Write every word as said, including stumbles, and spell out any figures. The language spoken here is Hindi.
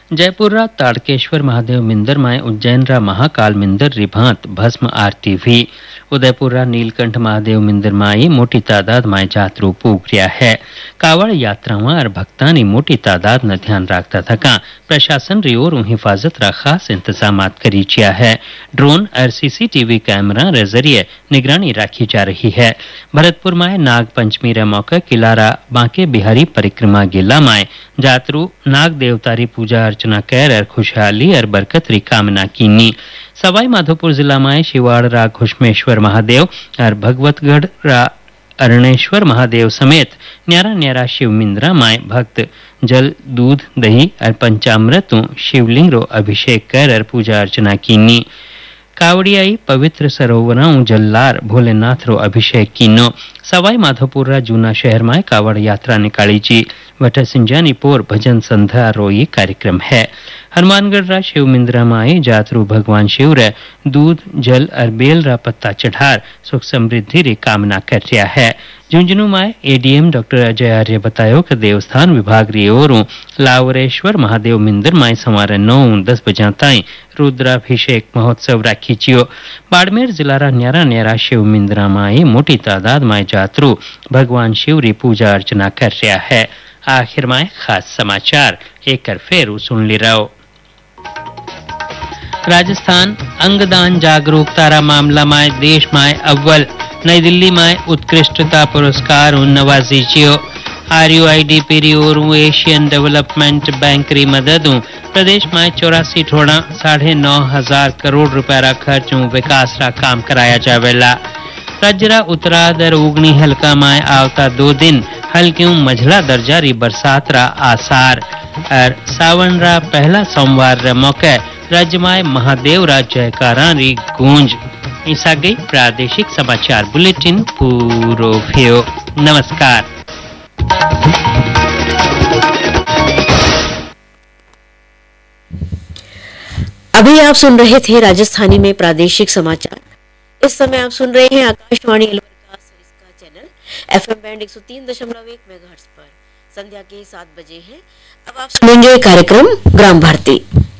जयपुर ताड़केश्वर महादेव मिंदर माए उज्जैन रा महाकाल मिंदर रिभांत भस्म आरती हुई। उदयपुर नीलकंठ महादेव मिंदर माई मोटी तादाद माए जातरू पूग रिया है। कावड़ यात्राओं और भक्तानी मोटी तादाद न ध्यान रखता थका प्रशासन री ओर हिफाजत रा खास इंतजाम करी चिया है। ड्रोन और सीसीटीवी कैमरा रे जरिए निगरानी राखी जा रही है। भरतपुर माए नाग पंचमी रे मौके किलारा बांके बिहारी परिक्रमा गिला माए जातरू नाग देवतारी पूजा अर्चना कर और खुशहाली और बरकत री कामना कीनी। सवाई माधोपुर जिला में शिवाड़ रा घुष्मेश्वर महादेव और भगवतगढ़ रा अरणेश्वर महादेव समेत न्यारा न्यारा शिव मिंद्रा माए भक्त जल दूध दही और पंचामृतों शिवलिंग रो अभिषेक कर और पूजा अर्चना कीनी। कावड़ियाई पवित्र सरोवरों जल्लार भोलेनाथ रो अभिषेक कीनो। सवाई माधोपुर रा जूना शहर में कावड़ यात्रा निकाली जी वट सिंजानी पोर भजन संध्या रो ये कार्यक्रम है। हनुमानगढ़ रा शिव मिंद्रा माए जातरू भगवान शिव रे दूध जल और बेल रा पत्ता चढ़ार सुख समृद्धि री कामना कर रहा है। झुंझुनू माए एडीएम डॉक्टर अजय आर्य बतायो कि देवस्थान विभाग री ओरों लावरेश्वर महादेव मिंदर माए सवारे नौ दस बजा ताई रुद्राभिषेक महोत्सव राखी चियो। बाड़मेर जिला रा न्यारा न्यारा शिव मिंदरा माए मोटी तादाद माए जातरू भगवान शिव री पूजा अर्चना कर रहा है। आखिर में खास समाचार एक फेर सुन ली रहो। राजस्थान अंगदान जागरूकता रा मामला में देश में अव्वल। नई दिल्ली में उत्कृष्टता पुरस्कार नवाजी चियो। आरयूआईडीपी री और एशियन डेवलपमेंट बैंक री मदद प्रदेश में चौरासी ठोड़ा साढ़े नौ हजार करोड़ रुपया रा खर्च विकास रा काम कराया जावेला। राज्य रा उत्तराद और उगनी हल्का में आवता दो दिन हल्की मझला दर्जा री बरसात रा आसार और सावन रा पहला सोमवार रे मौके राज्य में महादेव रा जयकारा री गूंज। ऐसा गई प्रादेशिक समाचार बुलेटिन पूरो भयो। नमस्कार। अभी आप सुन रहे थे राजस्थानी में प्रादेशिक समाचार। इस समय आप सुन रहे हैं आकाशवाणी अलवर का सरिस्का चैनल एफएम बैंड एक सौ तीन दशमलव एक मेगाहर्ट्ज पर। संध्या के सात बजे हैं। अब आप सुनेंगे कार्यक्रम ग्राम भारती।